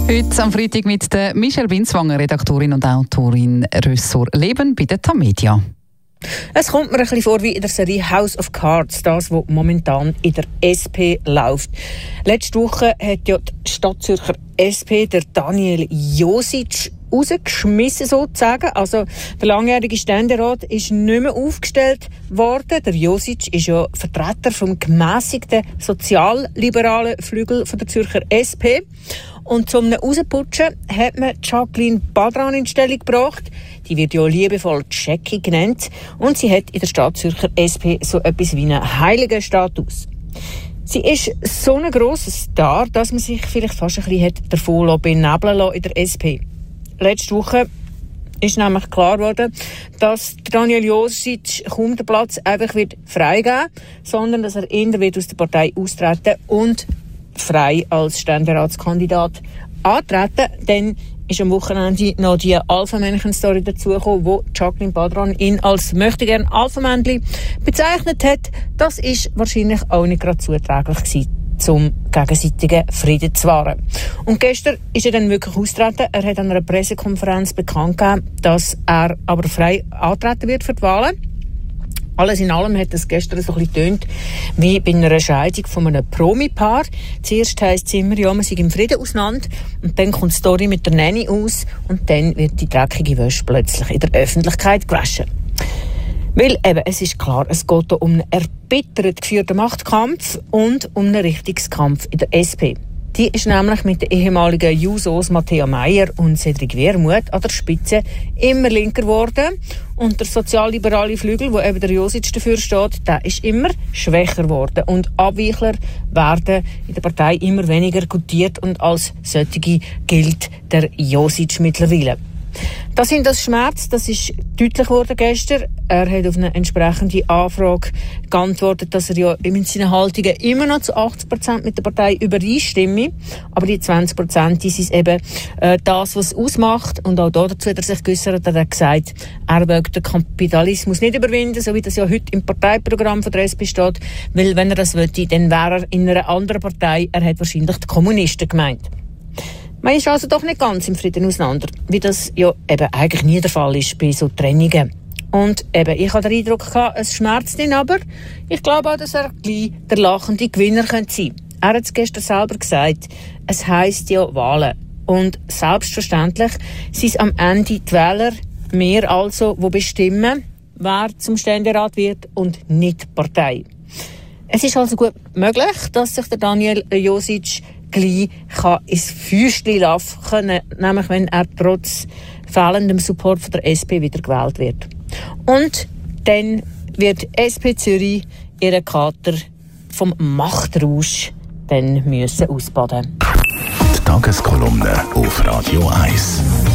Heute am Freitag mit der Michelle Binswanger, Redaktorin und Autorin Ressort Leben bei der Tamedia. Es kommt mir ein bisschen vor wie in der Serie House of Cards, das, was momentan in der SP läuft. Letzte Woche hat ja die Stadtzürcher SP der Daniel Josic rausgeschmissen, sozusagen. Also, der langjährige Ständerat ist nicht mehr aufgestellt worden. Der Josic ist ja Vertreter vom gemässigten sozialliberalen Flügel von der Zürcher SP. Und zum Rausputschen hat man Jacqueline Badran in Stellung gebracht. Die wird ja liebevoll Jackie genannt. Und sie hat in der Stadtzürcher SP so etwas wie einen heiligen Status. Sie ist so ein grosser Star, dass man sich vielleicht fast ein bisschen davon benebeln lassen in der SP. Letzte Woche ist nämlich klar geworden, dass Daniel Josic kaum den Platz einfach freigeben wird, sondern dass er eher aus der Partei austreten und frei als Ständeratskandidat antreten. Dann ist am Wochenende noch die Alpha-Männchen-Story dazugekommen, wo Jacqueline Badran ihn als möchtegern Alpha-Männchen bezeichnet hat. Das ist wahrscheinlich auch nicht gerade zuträglich gewesen, zum gegenseitigen Frieden zu wahren. Und gestern ist er dann wirklich austreten. Er hat an einer Pressekonferenz bekannt gegeben, dass er aber frei antreten wird für die Wahlen. Alles in allem hat es gestern so ein bisschen getönt wie bei einer Scheidung von einem Promi-Paar. Zuerst heisst es immer, ja, man sei im Frieden auseinander. Und dann kommt die Story mit der Nanny aus. Und dann wird die dreckige Wäsche plötzlich in der Öffentlichkeit gewaschen. Weil eben, es ist klar, es geht hier um einen erbittert geführten Machtkampf und um einen Richtungskampf in der SP. Die ist nämlich mit den ehemaligen Jusos Matthäa Meier und Cedric Wermuth an der Spitze immer linker geworden. Und der sozialliberale Flügel, wo eben der Josic dafür steht, der ist immer schwächer geworden. Und Abweichler werden in der Partei immer weniger gutiert und als solche gilt der Josic mittlerweile. Das sind das Schmerz, das ist deutlich geworden gestern. Er hat auf eine entsprechende Anfrage geantwortet, dass er ja mit seinen Haltungen immer noch zu 80% mit der Partei übereinstimme. Aber die 20%, die sind eben das, was es ausmacht. Und auch dazu hat er sich geäussert, er hat gesagt, er will den Kapitalismus nicht überwinden, so wie das ja heute im Parteiprogramm von der SP steht. Weil wenn er das wollte, dann wäre er in einer anderen Partei. Er hat wahrscheinlich die Kommunisten gemeint. Man ist also doch nicht ganz im Frieden auseinander, wie das ja eben eigentlich nie der Fall ist bei so Trennungen. Und eben, ich habe den Eindruck gehabt, es schmerzt ihn, aber ich glaube auch, dass er gleich der lachende Gewinner sein könnte. Er hat es gestern selber gesagt, es heisst ja Wahlen. Und selbstverständlich sind es am Ende die Wähler, wir also, die bestimmen, wer zum Ständerat wird und nicht die Partei. Es ist also gut möglich, dass sich der Daniel Josic gleich ins Fäustchen laufen können, nämlich wenn er trotz fehlendem Support von der SP wieder gewählt wird. Und dann wird SP Zürich ihren Kater vom Machtrausch dann müssen ausbaden. Die Tageskolumne auf Radio 1.